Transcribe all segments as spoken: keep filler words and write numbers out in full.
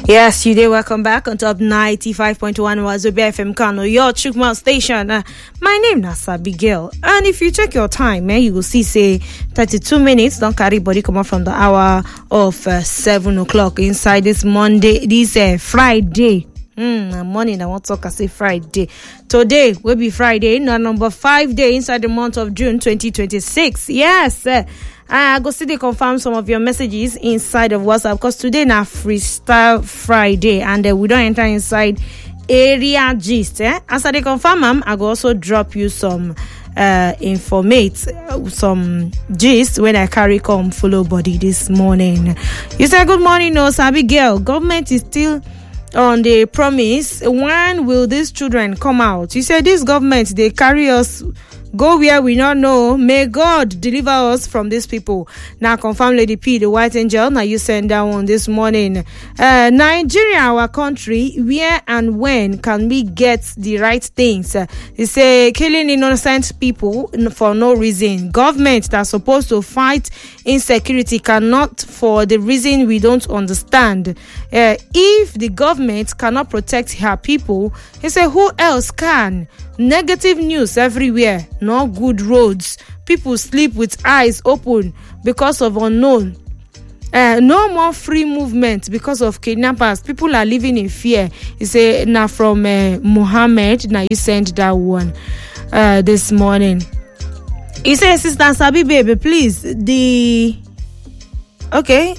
Yes, you did. Welcome back on top ninety-five point one Wazobia F M Kano, your Chukma station. Uh, my name is Abigail. And if you check your time, eh, you will see, say, thirty-two minutes. Don't carry body come up from the hour of uh, seven o'clock inside this Monday, this uh, Friday. Hmm, morning, I want to talk, I say Friday. Today will be Friday, no, number five day inside the month of June twenty twenty-six. Yes, uh, I go see they confirm some of your messages inside of WhatsApp because today na Freestyle Friday and uh, we don't enter inside area gist. Eh? As I they confirm, um, I go also drop you some uh informate uh, some gist when I carry come follow body this morning. You say good morning, no Sabi girl. Government is still on the promise. When will these children come out? You say this government, they carry us go where we not know. May God deliver us from these people. Now confirm Lady P, the white angel. Now you send that one this morning. Uh, Nigeria, our country, where and when can we get the right things? Uh, they say killing innocent people for no reason. Government that's supposed to fight insecurity cannot for the reason we don't understand. Uh, if the government cannot protect her people, he say who else can? Negative news everywhere. No good roads. People sleep with eyes open because of unknown. Uh, no more free movement because of kidnappers. People are living in fear. You say now from uh, Muhammad. Now you send that one uh, this morning. He says, Sister Sabi baby, please the okay.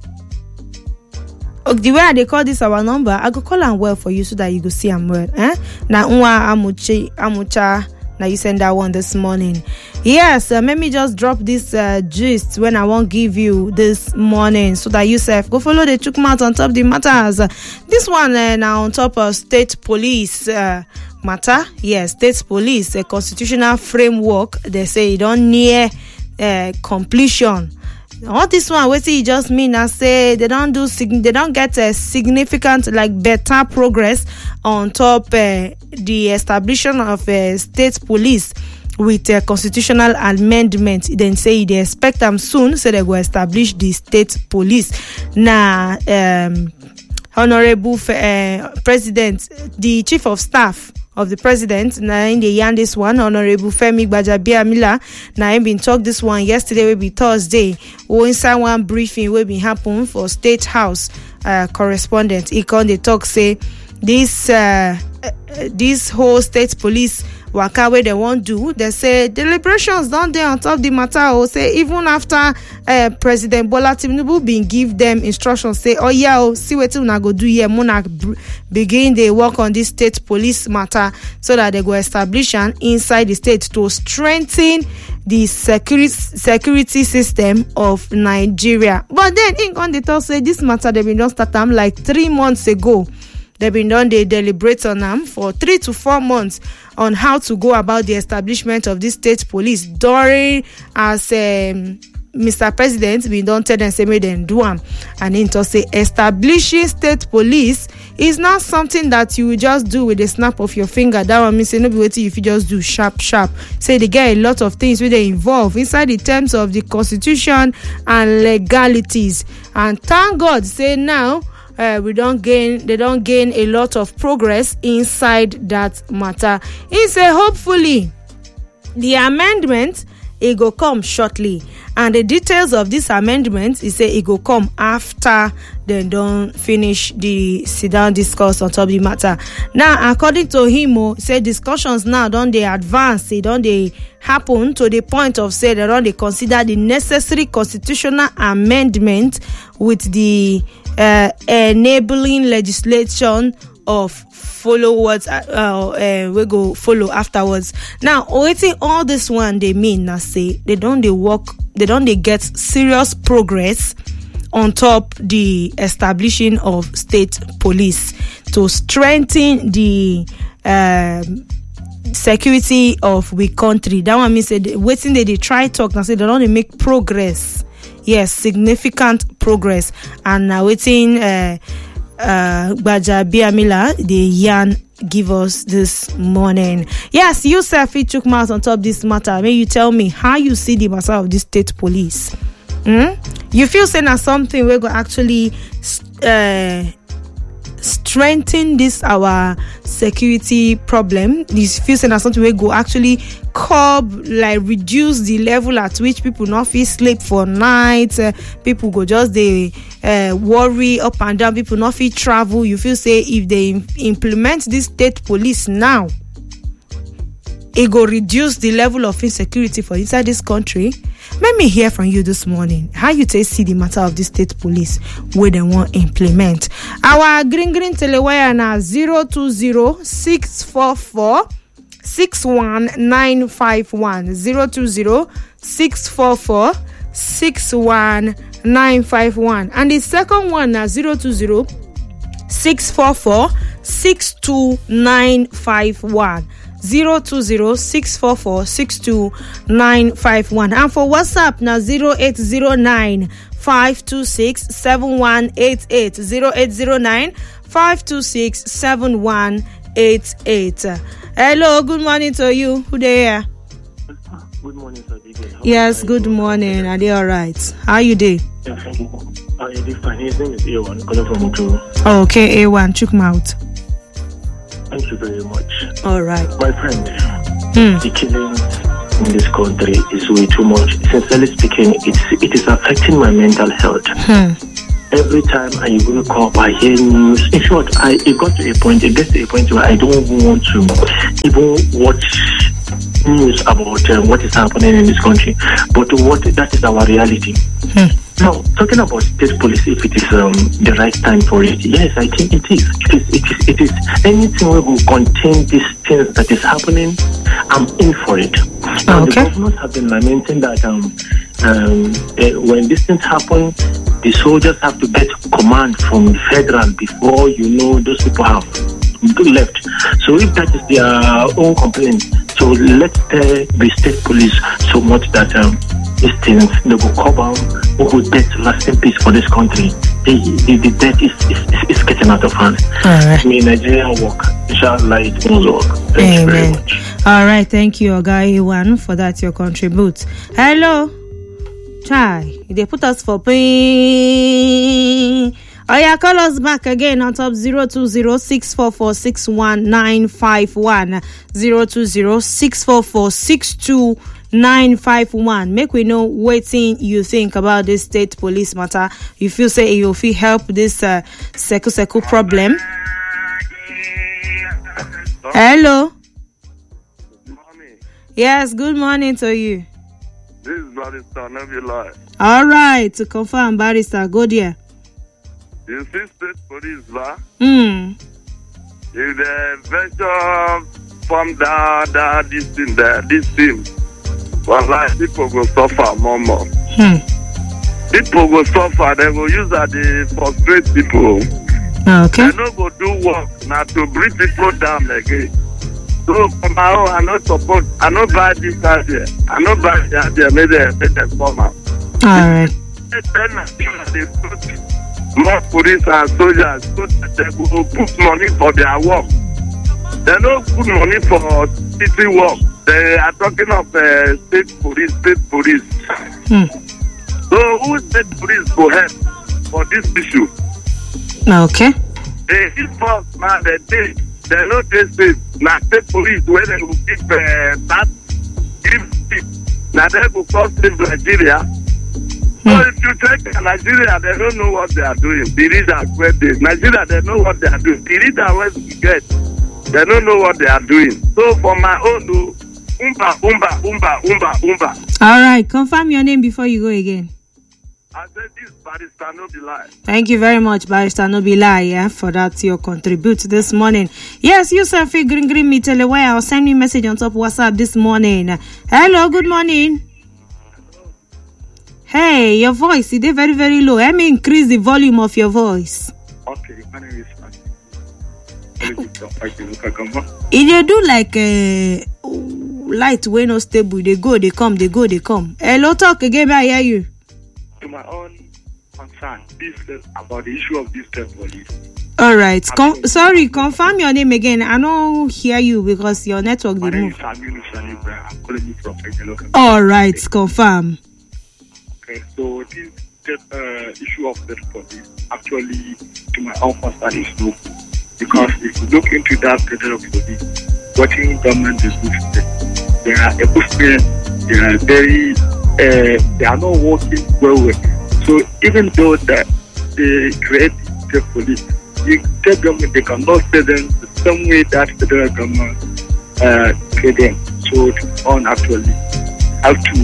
The way they call this our number, I go call and well for you so that you go see I'm well. Eh? Now, unwa amuchi amucha. Now you send that one this morning. Yes, uh, let me just drop this uh, gist when I won't give you this morning so that you self go follow the Chukmat on top the matters. Uh, this one uh, now on top of state police uh, matter. Yes, state police a constitutional framework. They say it don't near uh, completion. All this one, what it just mean? I say they don't do, they don't get a significant, like better progress on top uh, the establishment of uh, state police with a constitutional amendment. Then say they expect them soon, so they will establish the state police. Now, um, Honorable uh, President, the Chief of Staff of the President, now in the yarn this one, Honorable Femi Gbajabiamila, now I been talk this one yesterday will be Thursday. We inside one briefing will be happen for State House uh, correspondent. He can they talk say this uh, uh, this whole state police waka where they won't do. They say deliberations don't they on top the matter. Or say even after uh, President Bola Tinubu been give them instructions, say oh yeah, oh, see what you go do here. Monarch begin they work on this state police matter so that they go establish an inside the state to strengthen the security security system of Nigeria. But then in on the talk say this matter they been done start them like three months ago. They've been done, they deliberate on them for three to four months on how to go about the establishment of this state police. During as um, Mister President, we don't tell them, say, may them do them. And then to say, establishing state police is not something that you will just do with a snap of your finger. That one means, say, no be waiting if you just do sharp, sharp. Say, they get a lot of things where they involve inside the terms of the constitution and legalities. And thank God, say now, Uh, we don't gain, they don't gain a lot of progress inside that matter. He say hopefully the amendment it go come shortly, and the details of this amendment he say it go come after they don't finish the sit down discourse on top of the matter. Now according to him, oh, say discussions now don't they advance, they don't they happen to the point of say they don't they consider the necessary constitutional amendment with the Uh, enabling legislation of follow what uh, uh, we go follow afterwards. Now, waiting all this one they mean now say they don't they work, they don't they get serious progress on top the establishing of state police to strengthen the um, security of we country. That one means that waiting they, they try talk now say they don't they make progress. Yes, significant progress. And now waiting uh uh Gbajabiamila, the yarn give us this morning. Yes, you Safi took mouth on top this matter. May you tell me how you see the matter of this state police? Hmm? You feel saying that something we're going to actually uh strengthen this our security problem. This feels like something we go actually curb, like reduce the level at which people not feel sleep for night. Uh, people go just they uh, worry up and down. People not feel travel. You feel say if they im- implement this state police now, it go reduce the level of insecurity for inside this country. Let me hear from you this morning. How you take see the matter of the state police where they want implement? Our green green telewire na zero two zero six four four six one nine five one zero two zero six four four six one nine five one, and the second one na zero two zero six four four six two nine five one. zero two zero six four four six two nine five one, and for WhatsApp now zero eight zero nine five two six seven one eight eight zero eight zero nine five two six seven one eight eight. Hello, good morning to you. Who there? Good morning, sir. Yes, good morning. Are they all right? How you doing? Yeah, thank you. Uh, fine. His name is A one, calling from Utu. Okay, A one, check him out. Thank you very much. All right. My friend, Hmm. the killings in this country is way too much. Sincerely speaking, it's, it is affecting my mental health. Hmm. Every time I wake up, I hear news. In short, I, it got to a point, it gets to a point where I don't even want to even watch news about uh, what is happening in this country. But what that is our reality. Hmm. Now, talking about state police, if it is um, the right time for it, yes, I think it is. It is. It is. It is. Anything we will contain these things that is happening, I'm in for it. Now, Okay. the governors have been lamenting that um, um, eh, when these things happen, the soldiers have to get command from the federal before you know those people have left. So if that is their own complaint, so let there be state police so much that um, these things they will cover who will death last in peace for this country. The, the, the death is, is, is getting out of hand. All right. I mean, Nigeria work. Inshallah, it will work. Thank you very Amen. much. All right, thank you, Oga A one, for that your contribute. Hello, Chai. They put us for pain. Oh yeah, call us back again on top zero two zero six four four six one nine five one zero two zero six four four six two nine five one. Make we know what thing you think about this state police matter. You feel say you feel help this uh, seku seku problem. Hello. Mommy, Yes, good morning to you. this is Barrister Nebula. All right, to confirm, Barrister, go there. You see state police, va? Hmm. If they venture from that, that, this thing there, this thing, well, like, people go suffer more, more. Hmm. People go suffer, they go use that they frustrate people. Okay. They no go do work, now to bring people down again. So, for my own, I not support, I not buy this idea. I not buy the idea, maybe they make them come out. All right. They put more police and soldiers so that they will put money for their work. They don't put money for city work. They are talking of uh, state police, state police. Hmm. So who state police go help for this issue? Okay. They hit first, man, they did. They know they say, now state police, where they will give uh, that, give it. Now they will come save Nigeria. So if you check Nigeria, they don't know what they are doing. The leaders where they Nigeria, they know what they are doing. The leaders where we get, they don't know what they are doing. So for my own, no, umba, umba, umba, umba, umba. All right. Confirm your name before you go again. I said this Barrister no be lie. Thank you very much, Barrister Nobila, yeah, for that your contribute this morning. Yes, you sir, green green me tell away. I'll send me a message on top WhatsApp this morning. Hello, good morning. Hey, your voice is very very low. Let me increase the volume of your voice. Okay, my name is Francis. If they do like a uh, light way no stable, they go, they come, they go, they come. Hello, talk again, I hear you. To my own concern, this is about the issue of this police. All right. Con- sorry, confirm your name again. I don't hear you because your network My did name move. is Aminu Shanibra. I'm calling you from Fegelo. All right, confirm. Okay, so this uh, issue of the police actually, to my own concern, is no. because if you look into that federal police, watching government is good. They are a movement, they are very, uh, they are not working well with. So even though that they create the police, the state government, they cannot say them the same way that federal government uh, create them. So on actually have to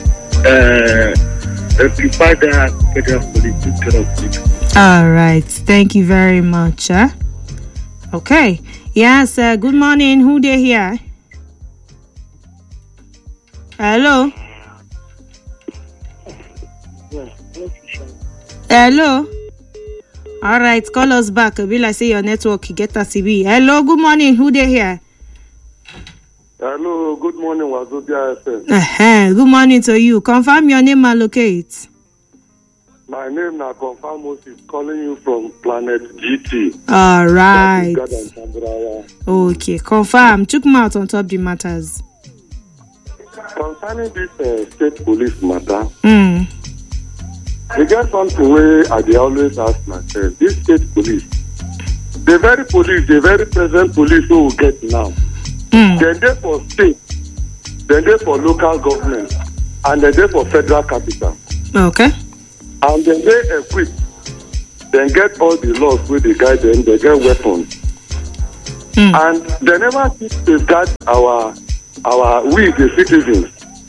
uh, provide that federal police instead of police. All right, thank you very much. Huh? Okay, yes, uh, good morning. Who they here? Hello? Hello? All right, call us back. Will I say your network get a C B? Hello, good morning. Who they here? Hello, good morning, Wazobia F M. Uh-huh. Good morning to you. Confirm your name and locate. My name now confirm Moses calling you from Planet G T. All right. Okay, confirm. Took me out on top the matters. Concerning this uh, state police matter, Mm. they get something where I dey always ask myself, this state police, the very police, the very present police who we get now, Mm. they're there for state, they're there for local government, and they're there for federal capital. Okay. And then they equip, they get all the laws where they guide them, they get weapons. Mm. And they never keep safeguard our our we the citizens.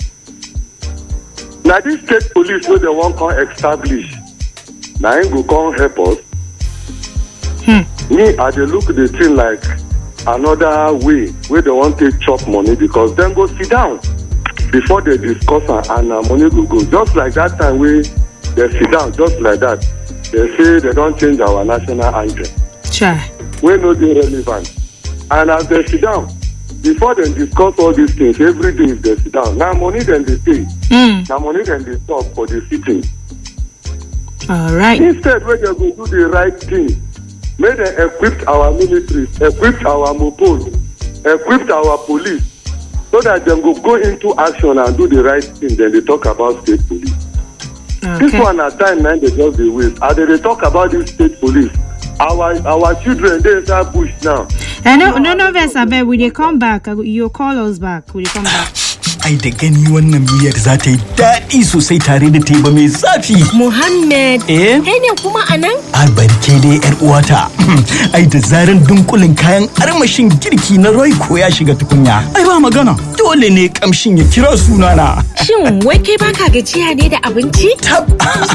Now this state police where they want to establish, now it will come help us. Hmm. Me, I dey look the thing like another way where they want to chop money because then go sit down before they discuss and, and uh, money will go. Just like that time where they sit down, just like that. They say they don't change our national anthem. Sure. We know they relevant. And as they sit down, before they discuss all these things, every day they sit down. Now money then they pay. Mm. Now money then they stop for the sitting. All right. Instead, when they go do the right thing, may they equip our military, equip our mopol, equip our police, so that they go go into action and do the right thing. Then they talk about state police. Okay. This one at time nine they just dey waste. And then they talk about this state police. Our our children they inside bush now. Uh, no, no, no, Vesabe, will they come back? You call us back. Will they come back? Ai da gani wannan miyar za ta yi daɗi sosai tare da teba mai zafi. Muhammad, Eh? kai ne kuma anan? Albarke dai yar uwata. Ai da zaran dunkulin kayan armashin girki na Royco ya shiga tukunya. Ai ba magana. Dole ne kamshin ya kira sunana. Shin wai kai baka gajiya ne da abinci? Tab.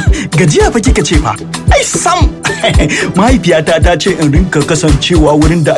Gajiya fa kika ce fa. Ai sam. Mahaifiyata ta ce in rinka kasancewa wurin da